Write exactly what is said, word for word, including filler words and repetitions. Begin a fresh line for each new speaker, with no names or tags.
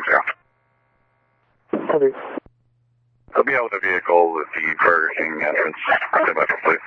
zero.
Heavy.
He'll be out of the vehicle at the Burger King entrance. Stand by for please.